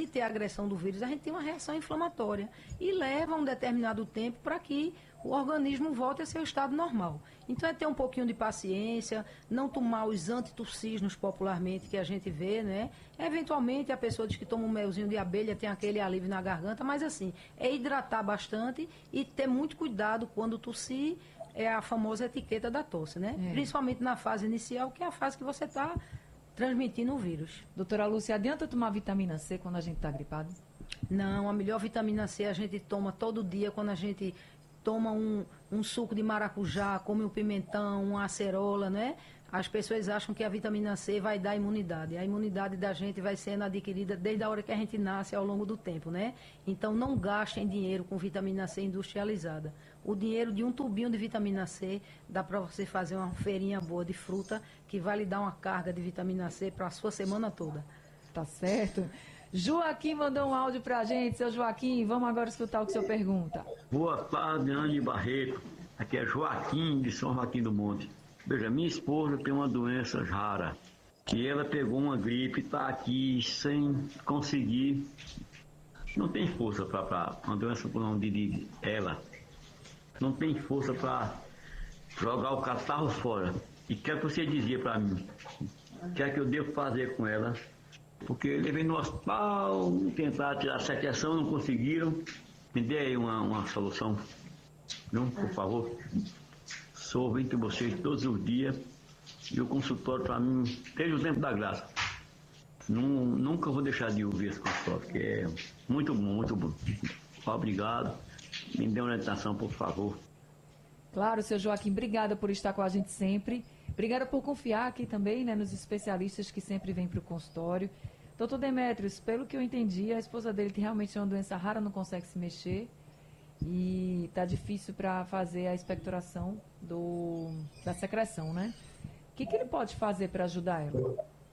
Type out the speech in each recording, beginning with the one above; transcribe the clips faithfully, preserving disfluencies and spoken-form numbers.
ter a agressão do vírus, a gente tem uma reação inflamatória e leva um determinado tempo para que o organismo volte a seu estado normal. Então é ter um pouquinho de paciência, não tomar os antitussígenos popularmente que a gente vê, né? Eventualmente a pessoa diz que toma um melzinho de abelha, tem aquele alívio na garganta, mas assim, é hidratar bastante e ter muito cuidado quando tossir, é a famosa etiqueta da tosse, né? É. Principalmente na fase inicial, que é a fase que você está transmitindo o vírus. Doutora Lúcia, adianta tomar vitamina C quando a gente está gripado? Não, a melhor vitamina C a gente toma todo dia quando a gente toma um, um suco de maracujá, come um pimentão, uma acerola, né? As pessoas acham que a vitamina C vai dar imunidade. A imunidade da gente vai sendo adquirida desde a hora que a gente nasce ao longo do tempo, né? Então não gastem dinheiro com vitamina C industrializada. O dinheiro de um tubinho de vitamina C dá para você fazer uma feirinha boa de fruta que vai lhe dar uma carga de vitamina C para a sua semana toda. Tá certo. Joaquim mandou um áudio pra gente. Seu Joaquim, vamos agora escutar o que o senhor pergunta. Boa tarde, Andy Barreto. Aqui é Joaquim, de São Joaquim do Monte. Veja, minha esposa tem uma doença rara, que ela pegou uma gripe e está aqui sem conseguir, não tem força para, uma doença por nome de, de ela, não tem força para jogar o catarro fora. E quer que você dizia para mim, o que é que eu devo fazer com ela? Porque eu levei no hospital, tentar tirar a secreção, não conseguiram. Me dê aí uma, uma solução, não, por favor. Sou ouvinte de vocês todos os dias e o consultório para mim, desde o tempo da graça. Num, nunca vou deixar de ouvir esse consultório, que é muito bom, muito bom. Obrigado. Me dê uma orientação, por favor. Claro, seu Joaquim, obrigada por estar com a gente sempre. Obrigada por confiar aqui também, né, nos especialistas que sempre vêm para o consultório. Doutor Demétrios, pelo que eu entendi, a esposa dele tem realmente uma doença rara, não consegue se mexer. E está difícil para fazer a expectoração do, da secreção, né? O que, que ele pode fazer para ajudar ela?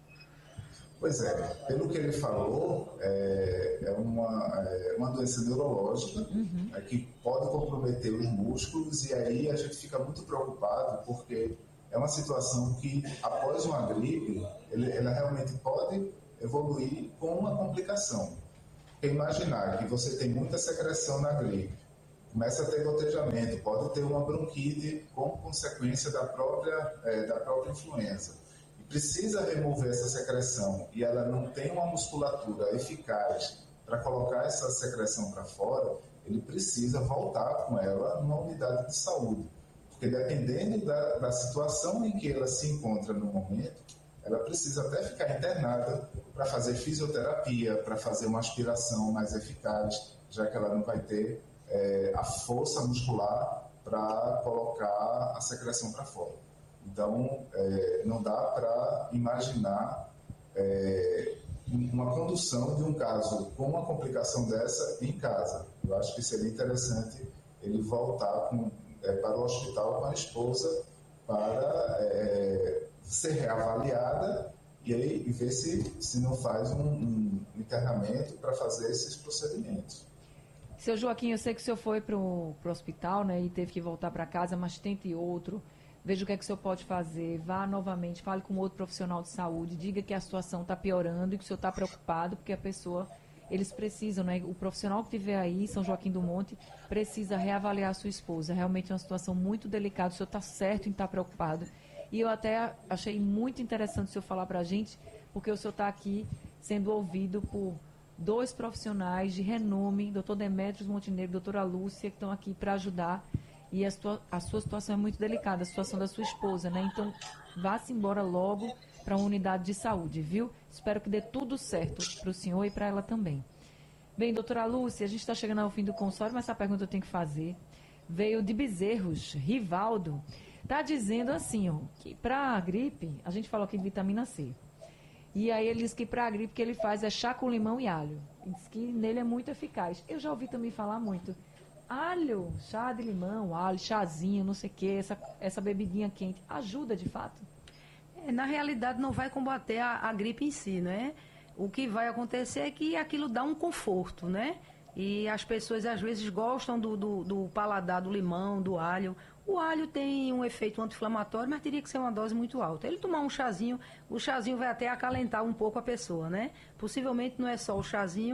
Pois é, pelo que ele falou, é, é, uma, é uma doença neurológica, uhum. é, que pode comprometer os músculos, e aí a gente fica muito preocupado porque é uma situação que, após uma gripe, ele, ela realmente pode evoluir com uma complicação. Porque imaginar que você tem muita secreção na gripe, começa a ter gotejamento, pode ter uma bronquite com consequência da própria, é, da própria influenza. E precisa remover essa secreção e ela não tem uma musculatura eficaz para colocar essa secreção para fora, ele precisa voltar com ela numa unidade de saúde. Porque dependendo da, da situação em que ela se encontra no momento, ela precisa até ficar internada para fazer fisioterapia, para fazer uma aspiração mais eficaz, já que ela não vai ter É, a força muscular para colocar a secreção para fora. Então, é, não dá para imaginar é, uma condução de um caso com uma complicação dessa em casa. Eu acho que seria interessante ele voltar com, é, para o hospital com a esposa para é, ser reavaliada e aí e ver se, se não faz um, um internamento para fazer esses procedimentos. Seu Joaquim, eu sei que o senhor foi para o hospital, né, e teve que voltar para casa, mas tente outro, veja o que é que o senhor pode fazer, vá novamente, fale com outro profissional de saúde, diga que a situação está piorando e que o senhor está preocupado, porque a pessoa, eles precisam, né, o profissional que estiver aí, São Joaquim do Monte, precisa reavaliar a sua esposa, realmente é uma situação muito delicada, o senhor está certo em estar preocupado, e eu até achei muito interessante o senhor falar para a gente, porque o senhor está aqui sendo ouvido por dois profissionais de renome, doutor Demétrios Montenegro, doutora Lúcia, que estão aqui para ajudar. E a sua, a sua situação é muito delicada, a situação da sua esposa, né? Então, vá-se embora logo para uma unidade de saúde, viu? Espero que dê tudo certo para o senhor e para ela também. Bem, doutora Lúcia, a gente está chegando ao fim do consórcio, mas essa pergunta eu tenho que fazer. Veio de Bezerros, Rivaldo. Está dizendo assim, ó, que para a gripe, a gente falou aqui de vitamina C. E aí ele diz que para a gripe que ele faz é chá com limão e alho. Ele diz que nele é muito eficaz. Eu já ouvi também falar muito. Alho, chá de limão, alho, chazinho, não sei o que, essa, essa bebidinha quente, ajuda de fato? É, na realidade não vai combater a, a gripe em si, né? O que vai acontecer é que aquilo dá um conforto, né? E as pessoas às vezes gostam do, do, do paladar do limão, do alho. O alho tem um efeito anti-inflamatório, mas teria que ser uma dose muito alta. Ele tomar um chazinho, o chazinho vai até acalentar um pouco a pessoa, né? Possivelmente não é só o chazinho,